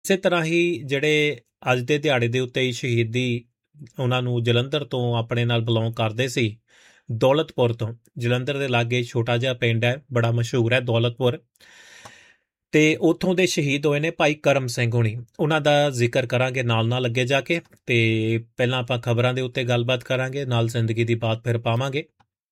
ਇਸੇ ਤਰ੍ਹਾਂ ਹੀ ਜਿਹੜੇ ਅੱਜ ਦੇ ਦਿਹਾੜੇ ਦੇ ਉੱਤੇ ਹੀ ਸ਼ਹੀਦੀ ਉਹਨਾਂ ਨੂੰ ਜਲੰਧਰ ਤੋਂ ਆਪਣੇ ਨਾਲ ਬਿਲੋਂਗ ਕਰਦੇ ਸੀ, ਦੌਲਤਪੁਰ ਤੋਂ। ਜਲੰਧਰ ਦੇ ਲਾਗੇ ਛੋਟਾ ਜਿਹਾ ਪਿੰਡ ਹੈ, ਬੜਾ ਮਸ਼ਹੂਰ ਹੈ ਦੌਲਤਪੁਰ, ਤੇ ਉੱਥੋਂ ਦੇ ਸ਼ਹੀਦ ਹੋਏ ਨੇ ਭਾਈ ਕਰਮ ਸਿੰਘ ਹੁਣੀ। ਉਹਨਾਂ ਦਾ ਜ਼ਿਕਰ ਕਰਾਂਗੇ ਨਾਲ ਨਾਲ ਅੱਗੇ ਜਾ ਕੇ। ਤੇ ਪਹਿਲਾਂ ਆਪਾਂ ਖਬਰਾਂ ਦੇ ਉੱਤੇ ਗੱਲਬਾਤ ਕਰਾਂਗੇ, ਨਾਲ ਜ਼ਿੰਦਗੀ ਦੀ ਬਾਤ ਫਿਰ ਪਾਵਾਂਗੇ,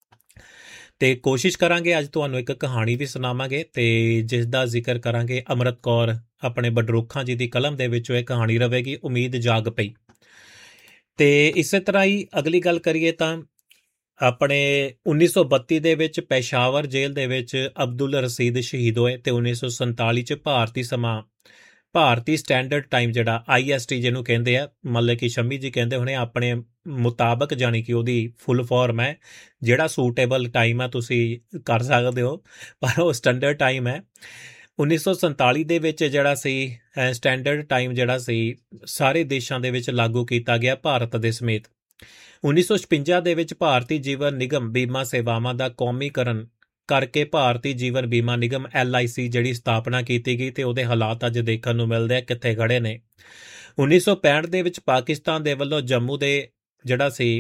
ਤੇ ਕੋਸ਼ਿਸ਼ ਕਰਾਂਗੇ ਅੱਜ ਤੁਹਾਨੂੰ ਇੱਕ ਕਹਾਣੀ ਵੀ ਸੁਣਾਵਾਂਗੇ, ਤੇ ਜਿਸ ਦਾ ਜ਼ਿਕਰ ਕਰਾਂਗੇ ਅੰਮ੍ਰਿਤ ਕੌਰ ਆਪਣੇ ਬਡਰੁੱਖਾਂ ਜੀ ਦੀ ਕਲਮ ਦੇ ਵਿੱਚੋਂ ਇਹ ਕਹਾਣੀ ਰਹੇਗੀ, ਉਮੀਦ ਜਾਗ ਪਈ। ਤੇ ਇਸੇ ਤਰ੍ਹਾਂ ਹੀ ਅਗਲੀ ਗੱਲ ਕਰੀਏ ਤਾਂ ਆਪਣੇ 1932 ਦੇ ਵਿੱਚ ਪੇਸ਼ਾਵਰ ਜੇਲ੍ਹ ਦੇ ਵਿੱਚ ਅਬਦੁਲ ਰਸੀਦ ਸ਼ਹੀਦ ਹੋਏ, ਤੇ 1947 ਚ ਭਾਰਤੀ ਸਟੈਂਡਰਡ ਟਾਈਮ ਜਿਹੜਾ IST ਜਿਹਨੂੰ ਕਹਿੰਦੇ ਆ, ਮਤਲਬ ਕਿ ਸ਼ੰਮੀ ਜੀ ਕਹਿੰਦੇ ਹੋਣੇ ਆਪਣੇ ਮੁਤਾਬਕ, ਜਾਣੀ ਕਿ ਉਹਦੀ ਫੁੱਲ ਫਾਰਮ ਹੈ, ਜਿਹੜਾ ਸੂਟੇਬਲ ਟਾਈਮ ਆ ਤੁਸੀਂ ਕਰ ਸਕਦੇ ਹੋ, ਪਰ ਉਹ ਸਟੈਂਡਰਡ ਟਾਈਮ ਹੈ। 1947 ਦੇ ਵਿੱਚ ਜਿਹੜਾ ਸੀ ਸਟੈਂਡਰਡ ਟਾਈਮ ਜਿਹੜਾ ਸੀ ਸਾਰੇ ਦੇਸ਼ਾਂ ਦੇ ਵਿੱਚ ਲਾਗੂ ਕੀਤਾ ਗਿਆ, ਭਾਰਤ ਦੇ ਸਮੇਤ। 1956 ਦੇ ਵਿੱਚ ਭਾਰਤੀ ਜੀਵਨ ਨਿਗਮ ਬੀਮਾ ਸੇਵਾਵਾਂ ਦਾ ਕੌਮੀਕਰਨ ਕਰਕੇ ਭਾਰਤੀ ਜੀਵਨ ਬੀਮਾ ਨਿਗਮ LIC ਜਿਹੜੀ ਸਥਾਪਨਾ ਕੀਤੀ ਗਈ, ਤੇ ਉਹਦੇ ਹਾਲਾਤ ਅੱਜ ਦੇਖਣ ਨੂੰ ਮਿਲਦੇ ਆ ਕਿੱਥੇ ਖੜੇ ਨੇ। 1965 ਦੇ ਵਿੱਚ ਪਾਕਿਸਤਾਨ ਦੇ ਵੱਲੋਂ ਜੰਮੂ ਦੇ ਜਿਹੜਾ ਸੀ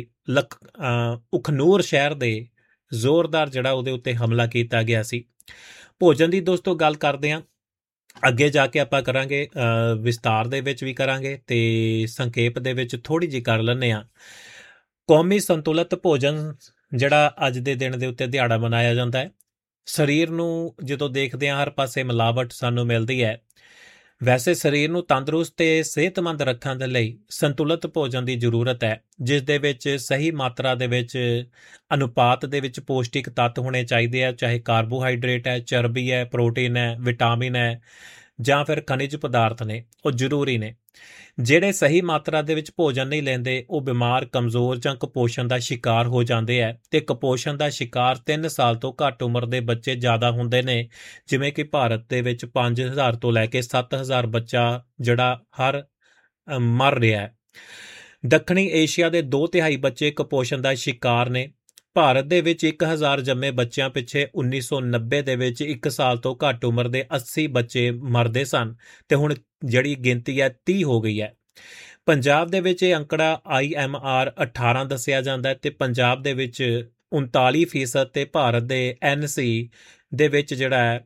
ਉਖਨੂਰ ਸ਼ਹਿਰ ਦੇ ਜ਼ੋਰਦਾਰ ਜਿਹੜਾ ਉਹਦੇ ਉੱਤੇ ਹਮਲਾ ਕੀਤਾ ਗਿਆ ਸੀ। ਭੋਜਨ ਦੀ ਦੋਸਤੋ ਗੱਲ ਕਰਦੇ ਹਾਂ, ਅੱਗੇ ਜਾ ਕੇ ਆਪਾਂ ਕਰਾਂਗੇ, ਵਿਸਤਾਰ ਦੇ ਵਿੱਚ ਵੀ ਕਰਾਂਗੇ ਤੇ ਸੰਖੇਪ ਦੇ ਵਿੱਚ ਥੋੜੀ ਜਿਹੀ ਕਰ ਲੈਂਦੇ ਹਾਂ। ਕੌਮੀ ਸੰਤੁਲਿਤ ਭੋਜਨ ਜਿਹੜਾ ਅੱਜ ਦੇ ਦਿਨ ਦੇ ਉੱਤੇ ਦਿਹਾੜਾ ਮਨਾਇਆ ਜਾਂਦਾ ਹੈ। ਸਰੀਰ ਨੂੰ ਜਦੋਂ ਦੇਖਦੇ ਹਾਂ ਹਰ ਪਾਸੇ ਮਿਲਾਵਟ ਸਾਨੂੰ ਮਿਲਦੀ ਹੈ, ਵੈਸੇ ਸਰੀਰ ਨੂੰ ਤੰਦਰੁਸਤ ਤੇ ਸਿਹਤਮੰਦ ਰੱਖਣ ਦੇ ਲਈ ਸੰਤੁਲਿਤ ਭੋਜਨ ਦੀ ਜ਼ਰੂਰਤ ਹੈ, ਜਿਸ ਦੇ ਵਿੱਚ ਸਹੀ ਮਾਤਰਾ ਦੇ ਵਿੱਚ ਅਨੁਪਾਤ ਦੇ ਵਿੱਚ ਪੌਸ਼ਟਿਕ ਤੱਤ ਹੋਣੇ ਚਾਹੀਦੇ ਆ, ਚਾਹੇ ਕਾਰਬੋਹਾਈਡਰੇਟ ਹੈ, ਚਰਬੀ ਹੈ, ਪ੍ਰੋਟੀਨ ਹੈ, ਵਿਟਾਮਿਨ ਹੈ, ਜਾਂ ਫਿਰ ਖਣਿਜ ਪਦਾਰਥ ਨੇ, ਉਹ ਜ਼ਰੂਰੀ ਨੇ। ਜਿਹੜੇ ਸਹੀ ਮਾਤਰਾ ਦੇ ਵਿੱਚ ਭੋਜਨ ਨਹੀਂ ਲੈਂਦੇ ਉਹ ਬਿਮਾਰ, ਕਮਜ਼ੋਰ ਜਾਂ ਕੁਪੋਸ਼ਣ ਦਾ ਸ਼ਿਕਾਰ ਹੋ ਜਾਂਦੇ ਹੈ, ਤੇ ਕੁਪੋਸ਼ਣ ਦਾ ਸ਼ਿਕਾਰ 3 ਸਾਲ ਤੋਂ ਘੱਟ ਉਮਰ ਦੇ ਬੱਚੇ ਜ਼ਿਆਦਾ ਹੁੰਦੇ ਨੇ, ਜਿਵੇਂ ਕਿ ਭਾਰਤ ਦੇ ਵਿੱਚ 5000 ਤੋਂ ਲੈ ਕੇ 7000 ਬੱਚਾ ਜਿਹੜਾ ਹਰ ਮਰ ਰਿਹਾ ਹੈ। ਦੱਖਣੀ ਏਸ਼ੀਆ ਦੇ 2/3 ਬੱਚੇ ਕੁਪੋਸ਼ਣ ਦਾ ਸ਼ਿਕਾਰ ਨੇ। ਭਾਰਤ ਦੇ ਵਿੱਚ 1000 ਜੰਮੇ ਬੱਚਿਆਂ ਪਿੱਛੇ 1990 ਦੇ ਵਿੱਚ 1 ਸਾਲ ਤੋਂ ਘੱਟ ਉਮਰ ਦੇ 80 ਬੱਚੇ ਮਰਦੇ ਸਨ, ਤੇ ਹੁਣ ਜਿਹੜੀ ਗਿਣਤੀ ਹੈ 30 ਹੋ ਗਈ ਹੈ। ਪੰਜਾਬ ਦੇ ਵਿੱਚ ਇਹ ਅੰਕੜਾ IMR 18 ਦੱਸਿਆ ਜਾਂਦਾ ਹੈ, ਤੇ ਪੰਜਾਬ ਦੇ ਵਿੱਚ 39%, ਤੇ ਭਾਰਤ ਦੇ NC ਦੇ ਵਿੱਚ ਜਿਹੜਾ ਹੈ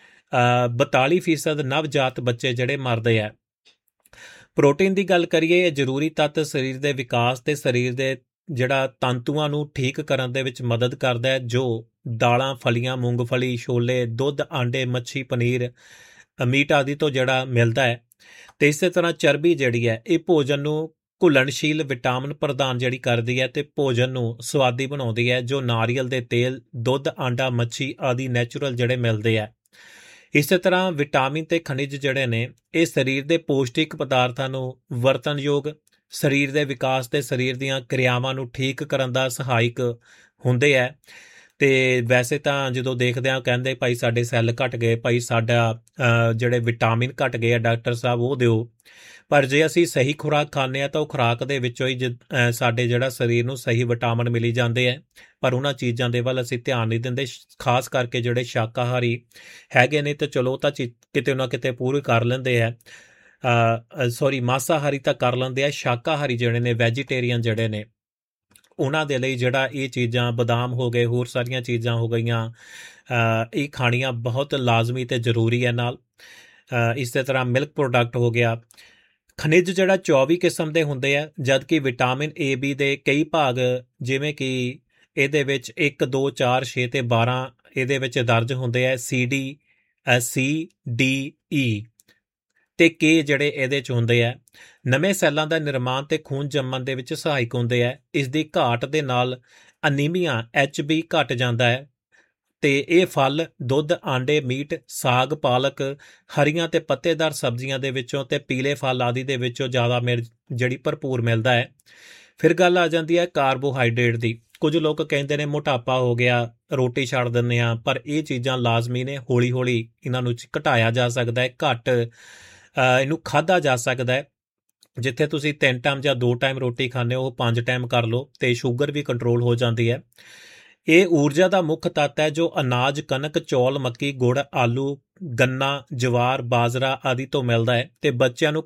42% ਨਵਜਾਤ ਬੱਚੇ ਜਿਹੜੇ ਮਰਦੇ ਹੈ। ਪ੍ਰੋਟੀਨ ਦੀ ਗੱਲ ਕਰੀਏ, ਇਹ ਜ਼ਰੂਰੀ ਤੱਤ ਸਰੀਰ ਦੇ ਵਿਕਾਸ ਤੇ ਸਰੀਰ ਦੇ ਜਿਹੜਾ ਤੰਤੂਆਂ ਨੂੰ ਠੀਕ ਕਰਨ ਦੇ ਵਿੱਚ ਮਦਦ ਕਰਦਾ ਹੈ, ਜੋ ਦਾਲਾਂ, ਫਲੀਆਂ, ਮੂੰਗਫਲੀ, ਛੋਲੇ, ਦੁੱਧ, ਆਂਡੇ, ਮੱਛੀ, ਪਨੀਰ, ਮੀਟ ਆਦਿ ਤੋਂ ਜਿਹੜਾ ਮਿਲਦਾ ਹੈ। ਤੇ ਇਸੇ ਤਰ੍ਹਾਂ ਚਰਬੀ ਜਿਹੜੀ ਹੈ ਇਹ ਭੋਜਨ ਨੂੰ ਘੁਲਣਸ਼ੀਲ ਵਿਟਾਮਿਨ ਪ੍ਰਦਾਨ ਜਿਹੜੀ ਕਰਦੀ ਹੈ, ਤੇ ਭੋਜਨ ਨੂੰ ਸਵਾਦੀ ਬਣਾਉਂਦੀ ਹੈ, ਜੋ ਨਾਰੀਅਲ ਦੇ ਤੇਲ, ਦੁੱਧ, ਆਂਡਾ, ਮੱਛੀ ਆਦਿ ਨੈਚੁਰਲ ਜਿਹੜੇ ਮਿਲਦੇ ਆ। ਇਸੇ ਤਰ੍ਹਾਂ ਵਿਟਾਮਿਨ ਤੇ ਖਣਿਜ ਜਿਹੜੇ ਨੇ ਇਹ ਸਰੀਰ ਦੇ ਪੌਸ਼ਟਿਕ ਪਦਾਰਥਾਂ ਨੂੰ ਵਰਤਣਯੋਗ, ਸਰੀਰ ਦੇ ਵਿਕਾਸ ਤੇ ਸਰੀਰ ਦੀਆਂ ਕਿਰਿਆਵਾਂ ਨੂੰ ਠੀਕ ਕਰਨ ਦਾ ਸਹਾਇਕ ਹੁੰਦੇ ਹੈ। ਤੇ ਵੈਸੇ ਤਾਂ ਜਦੋਂ ਦੇਖਦੇ ਹਾਂ ਕਹਿੰਦੇ ਭਾਈ ਸਾਡੇ ਸੈੱਲ ਘਟ ਗਏ, ਭਾਈ ਸਾਡਾ ਜਿਹੜੇ ਵਿਟਾਮਿਨ ਘਟ ਗਏ ਆ, ਡਾਕਟਰ ਸਾਹਿਬ ਉਹ ਦਿਓ। ਪਰ ਜੇ ਅਸੀਂ ਸਹੀ ਖੁਰਾਕ ਖਾਂਦੇ ਹਾਂ ਤਾਂ ਉਹ ਖੁਰਾਕ ਦੇ ਵਿੱਚੋਂ ਹੀ ਸਾਡੇ ਜਿਹੜਾ ਸਰੀਰ ਨੂੰ ਸਹੀ ਵਿਟਾਮਿਨ ਮਿਲੀ ਜਾਂਦੇ ਹੈ, ਪਰ ਉਹਨਾਂ ਚੀਜ਼ਾਂ ਦੇ ਵੱਲ ਅਸੀਂ ਧਿਆਨ ਨਹੀਂ ਦਿੰਦੇ। ਖਾਸ ਕਰਕੇ ਜਿਹੜੇ ਸ਼ਾਕਾਹਾਰੀ ਹੈਗੇ ਨੇ ਤੇ ਚਲੋ ਤਾਂ ਕਿਤੇ ਨਾ ਕਿਤੇ ਪੂਰੀ ਕਰ ਲੈਂਦੇ ਹੈ, ਮਾਸਾਹਾਰੀ ਤਾਂ ਕਰ ਲੈਂਦੇ ਆ। ਸ਼ਾਕਾਹਾਰੀ ਜਿਹੜੇ ਨੇ, ਵੈਜੀਟੇਰੀਅਨ ਜਿਹੜੇ ਨੇ, ਉਹਨਾਂ ਦੇ ਲਈ ਜਿਹੜਾ ਇਹ ਚੀਜ਼ਾਂ ਬਦਾਮ ਹੋ ਗਏ, ਹੋਰ ਸਾਰੀਆਂ ਚੀਜ਼ਾਂ ਹੋ ਗਈਆਂ, ਇਹ ਖਾਣੀਆਂ ਬਹੁਤ ਲਾਜ਼ਮੀ ਤੇ ਜ਼ਰੂਰੀ ਹੈ। ਨਾਲ ਇਸੇ ਤਰ੍ਹਾਂ ਮਿਲਕ ਪ੍ਰੋਡਕਟ ਹੋ ਗਿਆ। ਖਣਿਜ ਜਿਹੜਾ 24 ਕਿਸਮ ਦੇ ਹੁੰਦੇ ਆ, ਜਦ ਕਿ ਵਿਟਾਮਿਨ AB ਦੇ ਕਈ ਭਾਗ, ਜਿਵੇਂ ਕਿ ਇਹਦੇ ਵਿੱਚ 1, 2, 4, 6 ਤੇ 12 ਇਹਦੇ ਵਿੱਚ ਦਰਜ ਹੁੰਦੇ ਆ। CD, C, D, E ਤੇ K ਜਿਹੜੇ ਇਹਦੇ 'ਚ ਹੁੰਦੇ ਆ। ਨਵੇਂ ਸੈੱਲਾਂ ਦਾ ਨਿਰਮਾਣ ਤੇ ਖੂਨ ਜੰਮਣ ਦੇ ਵਿੱਚ ਸਹਾਇਕ ਹੁੰਦੇ ਆ। ਇਸ ਦੀ ਘਾਟ ਦੇ ਨਾਲ ਅਨੀਮੀਆ, HB ਘਟ ਜਾਂਦਾ ਹੈ। ਤੇ ਇਹ ਫਲ, ਦੁੱਧ, ਆਂਡੇ, ਮੀਟ, ਸਾਗ, ਪਾਲਕ, ਹਰੀਆਂ ਤੇ ਪੱਤੇਦਾਰ ਸਬਜ਼ੀਆਂ ਦੇ ਵਿੱਚੋਂ ਤੇ ਪੀਲੇ ਫਲ ਆਦਿ ਦੇ ਵਿੱਚੋਂ ਜ਼ਿਆਦਾ ਜਿਹੜੀ ਭਰਪੂਰ ਮਿਲਦਾ ਹੈ। ਫਿਰ ਗੱਲ ਆ ਜਾਂਦੀ ਹੈ ਕਾਰਬੋਹਾਈਡਰੇਟ ਦੀ। ਕੁਝ ਲੋਕ ਕਹਿੰਦੇ ਨੇ ਮੋਟਾਪਾ ਹੋ ਗਿਆ, ਰੋਟੀ ਛੱਡ ਦਿੰਦੇ ਆ, ਪਰ ਇਹ ਚੀਜ਼ਾਂ ਲਾਜ਼ਮੀ ਨੇ। ਹੌਲੀ ਹੌਲੀ ਇਹਨਾਂ ਨੂੰ ਘਟਾਇਆ ਜਾ ਸਕਦਾ ਹੈ, ਇਹਨੂੰ ਖਾਧਾ ਜਾ ਸਕਦਾ ਹੈ। ਜਿੱਥੇ ਤੁਸੀਂ 3 ਟਾਈਮ ਜਾਂ 2 ਟਾਈਮ ਰੋਟੀ ਖਾਂਦੇ ਹੋ, ਉਹ 5 ਟਾਈਮ ਕਰ ਲਓ, ਤੇ ਸ਼ੂਗਰ ਵੀ ਕੰਟਰੋਲ ਹੋ ਜਾਂਦੀ ਹੈ। ਇਹ ਊਰਜਾ ਦਾ ਮੁੱਖ ਤੱਤ ਹੈ ਜੋ ਅਨਾਜ, ਕਣਕ, ਚੌਲ, ਮੱਕੀ, ਗੁੜ, ਆਲੂ, ਗੰਨਾ, ਜਵਾਰ, ਬਾਜਰਾ ਆਦਿ ਤੋਂ ਮਿਲਦਾ ਹੈ ਤੇ ਬੱਚਿਆਂ ਨੂੰ